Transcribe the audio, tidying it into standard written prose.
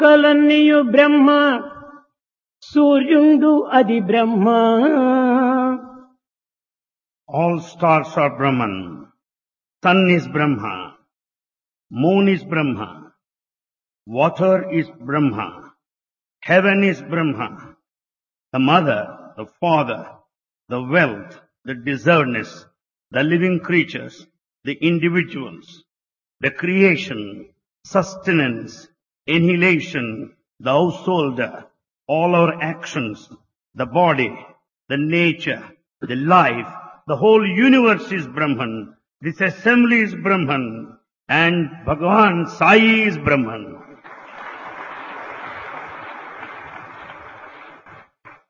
కలన్నీయు బ్రహ్మ సూర్యుండు అది బ్రహ్మ All stars are Brahman. Sun is Brahma. Moon is Brahma. Water is Brahma. Heaven is Brahma. The mother, the father, the wealth, the deservedness, the living creatures, the individuals, the creation, sustenance, annihilation, the householder, all our actions, the body, the nature, the life, the whole universe is Brahman. This assembly is Brahman. And Bhagavan Sai is Brahman.